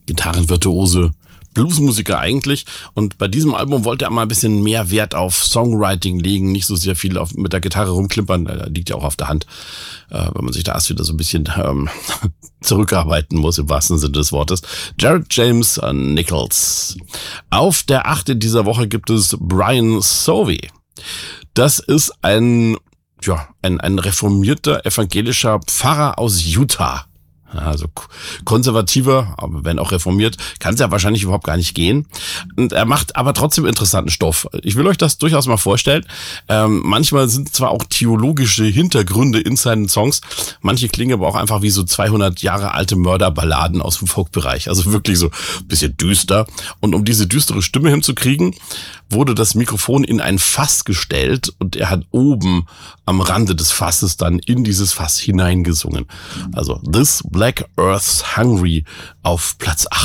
Gitarrenvirtuose, Bluesmusiker eigentlich. Und bei diesem Album wollte er mal ein bisschen mehr Wert auf Songwriting legen, nicht so sehr viel mit der Gitarre rumklimpern. Da liegt ja auch auf der Hand, wenn man sich da erst wieder so ein bisschen zurückarbeiten muss, im wahrsten Sinne des Wortes. Jared James Nichols. Auf der 8. in dieser Woche gibt es Brian Sovey. Das ist ein reformierter evangelischer Pfarrer aus Utah. Also konservativer, aber wenn auch reformiert, kann es ja wahrscheinlich überhaupt gar nicht gehen. Und er macht aber trotzdem interessanten Stoff. Ich will euch das durchaus mal vorstellen. Manchmal sind zwar auch theologische Hintergründe in seinen Songs, manche klingen aber auch einfach wie so 200 Jahre alte Mörderballaden aus dem Folkbereich. Also wirklich so ein bisschen düster. Und um diese düstere Stimme hinzukriegen, wurde das Mikrofon in ein Fass gestellt und er hat oben am Rande des Fasses dann in dieses Fass hineingesungen. Also This Black Earth's Hungry auf Platz 8.